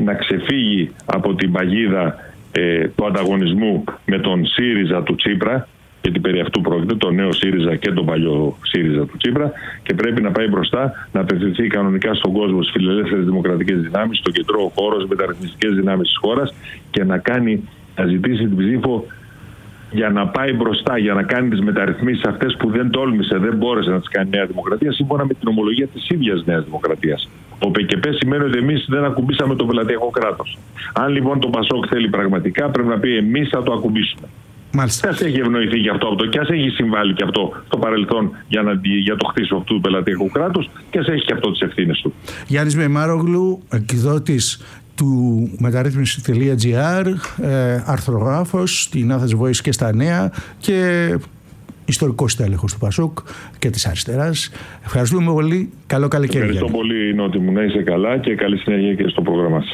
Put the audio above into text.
να ξεφύγει από την παγίδα του ανταγωνισμού με τον ΣΥΡΙΖΑ του Τσίπρα, γιατί περί αυτού πρόκειται, το νέο ΣΥΡΙΖΑ και τον παλιό ΣΥΡΙΖΑ του Τσίπρα, και πρέπει να πάει μπροστά, να απευθυνθεί κανονικά στον κόσμο, στις φιλελεύθερες δημοκρατικές δυνάμεις, στο κεντρό χώρο, στις μεταρρυθμιστικές δυνάμεις της χώρας και να ζητήσει την ψήφο για να πάει μπροστά, για να κάνει τις μεταρρυθμίσεις αυτές που δεν τόλμησε, δεν μπόρεσε να τις κάνει η Νέα Δημοκρατία, σύμφωνα με την ομολογία της ίδιας Νέας Δημοκρατίας. Ο ΠΚΠ σημαίνει ότι εμείς δεν ακουμπήσαμε το πελατειακό κράτος. Αν λοιπόν το Πασόκ θέλει πραγματικά, πρέπει να πει εμείς θα το ακουμπήσουμε. Μάλιστα. Και ας έχει ευνοηθεί και αυτό, και ας έχει συμβάλει και αυτό στο παρελθόν για το χτίσιμο αυτού του πελατειακού κράτους, και ας έχει και αυτό τις ευθύνες του. Γιάννης Μεϊμάρογλου, εκδότης του μεταρρύθμιση.gr, αρθρογράφος στην Athens Voice και στα Νέα και ιστορικός τέλεχος του Πασόκ και της αριστεράς. Ευχαριστούμε πολύ. Καλό καλοκαίρι. Ευχαριστώ πολύ, Νότι μου. Να είσαι καλά και καλή συνέχεια και στο πρόγραμμα σας.